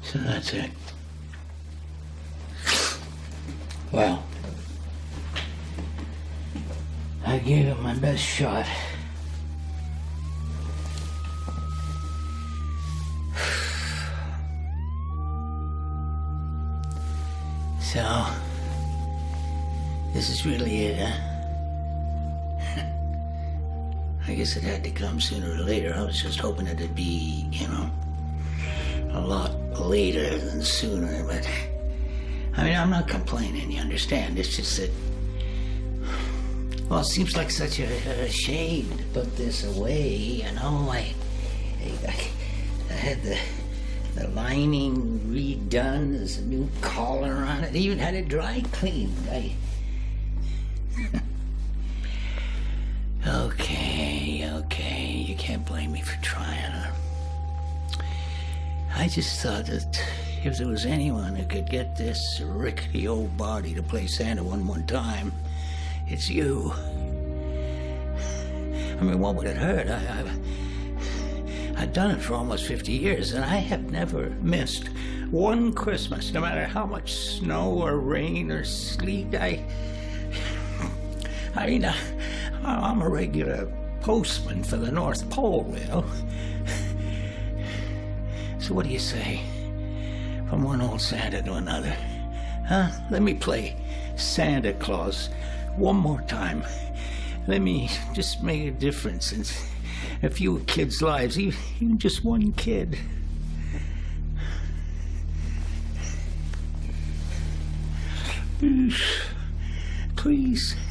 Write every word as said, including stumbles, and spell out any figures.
So that's it. Well, I gave it my best shot. So, this is really it, huh? I guess it had to come sooner or later. I was just hoping it'd be, you know, a lot later than sooner, but I mean, I'm not complaining, you understand? It's just that, well, it seems like such a, a shame to put this away, you know? I, I, I had the, the lining redone, there's a new collar on it, I even had it dry cleaned. I... Okay, okay, you can't blame me for trying. Huh? I just thought that if there was anyone who could get this rickety old body to play Santa one more time, it's you. I mean, what would it hurt? I, I've, I've done it for almost fifty years, and I have never missed one Christmas, no matter how much snow or rain or sleet. I, I mean, I, I'm a regular postman for the North Pole, you know. So what do you say? From one old Santa to another. Huh? Let me play Santa Claus one more time. Let me just make a difference in a few kids' lives, even just one kid. Please.